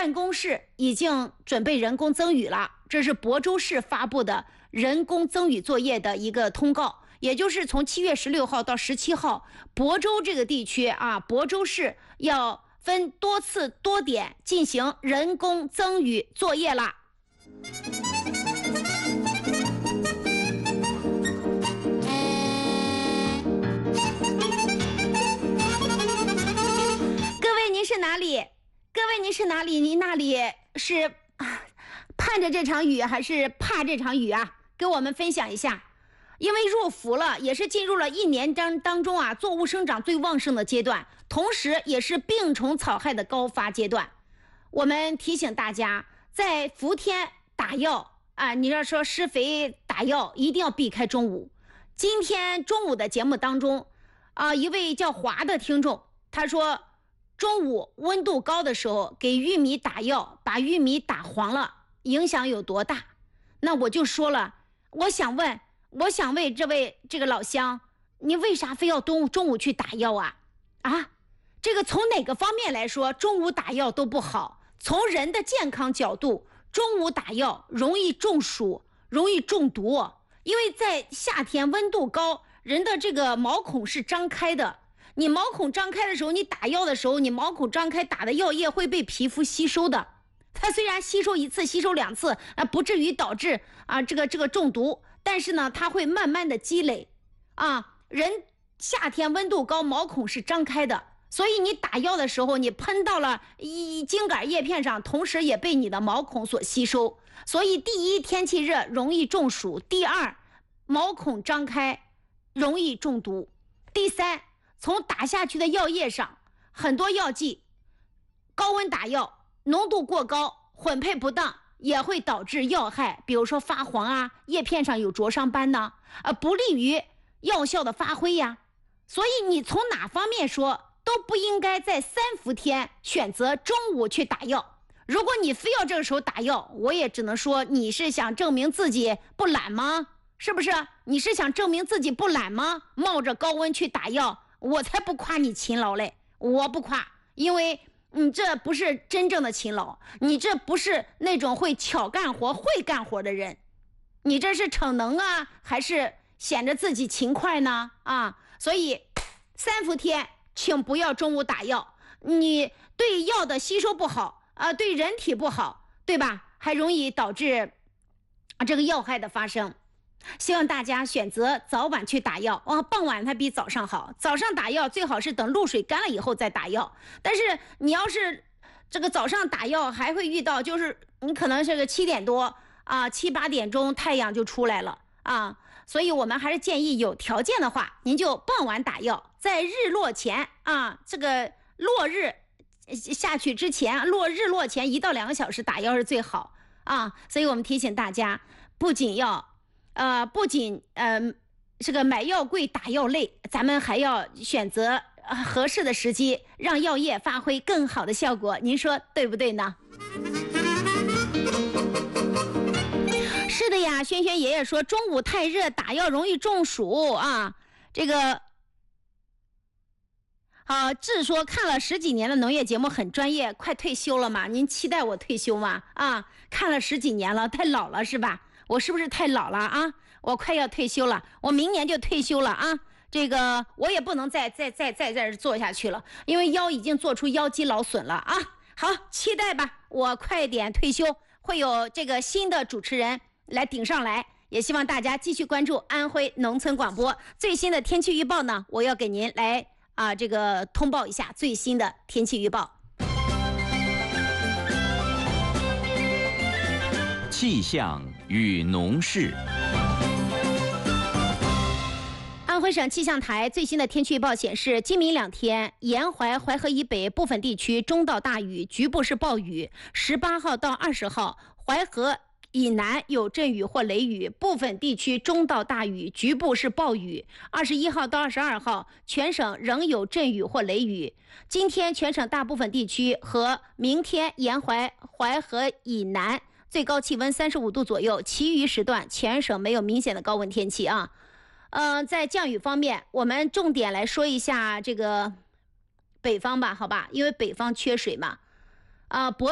办公室已经准备人工增雨了，这是亳州市发布的人工增雨作业的一个通告，也就是从7月16号到17号，亳州这个地区啊，亳州市要分多次多点进行人工增雨作业了。各位您是哪里？各位您是哪里？您那里是盼着这场雨还是怕这场雨啊？给我们分享一下。因为入伏了，也是进入了一年当中啊作物生长最旺盛的阶段，同时也是病虫草害的高发阶段。我们提醒大家，在伏天打药啊，你要说施肥打药一定要避开中午。今天中午的节目当中啊，一位叫华的听众他说，中午温度高的时候给玉米打药，把玉米打黄了，影响有多大？那我就说了，我想问这个老乡，你为啥非要中午去打药啊？这个从哪个方面来说，中午打药都不好。从人的健康角度，中午打药容易中暑，容易中毒，因为在夏天温度高，人的这个毛孔是张开的。你毛孔张开的时候，你打药的时候，你毛孔张开，打的药液会被皮肤吸收的。它虽然吸收一次、吸收2次，不至于导致这个中毒，但是呢，它会慢慢的积累。人夏天温度高，毛孔是张开的，所以你打药的时候，你喷到了茎秆叶片上，同时也被你的毛孔所吸收。所以第一，天气热容易中暑；第二，毛孔张开容易中毒；第三，从打下去的药液上，很多药剂高温打药浓度过高，混配不当，也会导致药害，比如说发黄啊，叶片上有灼伤斑呢，不利于药效的发挥呀。所以你从哪方面说都不应该在3伏天选择中午去打药。如果你非要这个时候打药，我也只能说你是想证明自己不懒吗？是不是？你是想证明自己不懒吗？冒着高温去打药，我才不夸你勤劳嘞，我不夸，因为你这不是真正的勤劳，你这不是那种会巧干活、会干活的人，你这是逞能啊，还是显着自己勤快呢？所以3伏天请不要中午打药，你对药的吸收不好对人体不好，对吧？还容易导致这个药害的发生。希望大家选择早晚去打药傍晚它比早上好。早上打药最好是等露水干了以后再打药，但是你要是这个早上打药，还会遇到就是你可能是个7点多7、8点钟太阳就出来了所以我们还是建议有条件的话，您就傍晚打药，在日落前这个落日下去之前，日落前1到2个小时打药是最好所以我们提醒大家，不仅这个买药贵打药累，咱们还要选择合适的时机，让药液发挥更好的效果。您说对不对呢？是的呀，轩轩爷爷说中午太热打药容易中暑这个志说看了10几年的农业节目很专业，快退休了嘛？您期待我退休吗？看了10几年了，太老了是吧？我是不是太老了我快要退休了，我明年就退休了这个我也不能再这做下去了，因为腰已经做出腰肌劳损了好，期待吧，我快点退休，会有这个新的主持人来顶上来。也希望大家继续关注安徽农村广播最新的天气预报呢，我要给您来这个通报一下最新的天气预报。 气象与农事。 安徽省气象台最新的天气预报显示，今明2天，沿淮淮河以北部分地区中到大雨，局部是暴雨。18号到20号，淮河以南有阵雨或雷雨，部分地区中到大雨，局部是暴雨。21号到22号，全省仍有阵雨或雷雨。今天全省大部分地区和明天沿淮河以南最高气温35度左右，其余时段全省没有明显的高温天气在降雨方面，我们重点来说一下这个北方吧，好吧，因为北方缺水嘛